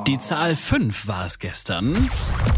Die Zahl 5 war es gestern.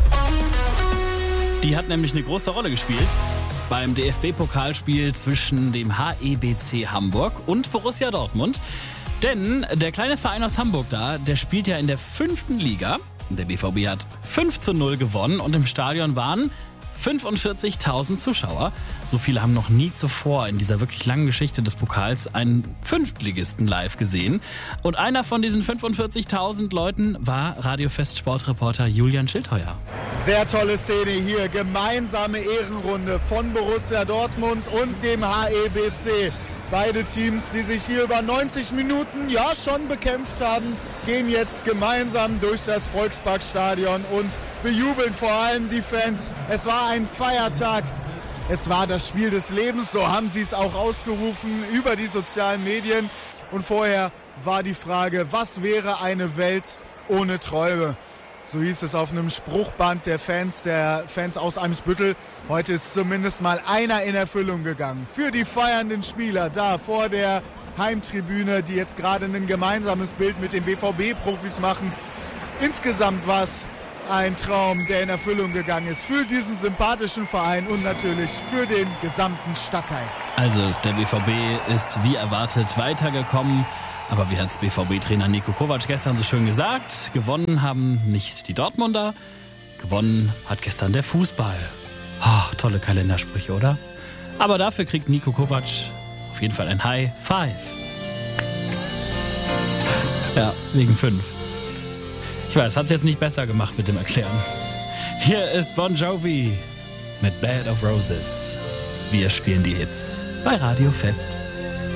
Die hat nämlich eine große Rolle gespielt beim DFB-Pokalspiel zwischen dem HEBC Hamburg und Borussia Dortmund. Denn der kleine Verein aus Hamburg der spielt ja in der 5. Liga. Der BVB hat 5:0 gewonnen und im Stadion waren 45.000 Zuschauer. So viele haben noch nie zuvor in dieser wirklich langen Geschichte des Pokals einen Fünftligisten live gesehen. Und einer von diesen 45.000 Leuten war Radiofest-Sportreporter Julian Schildheuer. Sehr tolle Szene hier. Gemeinsame Ehrenrunde von Borussia Dortmund und dem HEBC. Beide Teams, die sich hier über 90 Minuten schon bekämpft haben, gehen jetzt gemeinsam durch das Volksparkstadion und bejubeln vor allem die Fans. Es war ein Feiertag. Es war das Spiel des Lebens, so haben sie es auch ausgerufen über die sozialen Medien. Und vorher war die Frage, was wäre eine Welt ohne Träume? So hieß es auf einem Spruchband der Fans aus Eimsbüttel. Heute ist zumindest mal einer in Erfüllung gegangen. Für die feiernden Spieler da vor der Heimtribüne, die jetzt gerade ein gemeinsames Bild mit den BVB-Profis machen. Insgesamt war es ein Traum, der in Erfüllung gegangen ist. Für diesen sympathischen Verein und natürlich für den gesamten Stadtteil. Also der BVB ist wie erwartet weitergekommen. Aber wie hat's BVB-Trainer Niko Kovac gestern so schön gesagt, gewonnen haben nicht die Dortmunder, gewonnen hat gestern der Fußball. Oh, tolle Kalendersprüche, oder? Aber dafür kriegt Niko Kovac auf jeden Fall ein High Five. Ja, wegen 5. Ich weiß, hat's jetzt nicht besser gemacht mit dem Erklären. Hier ist Bon Jovi mit Bed of Roses. Wir spielen die Hits bei Radio Fest.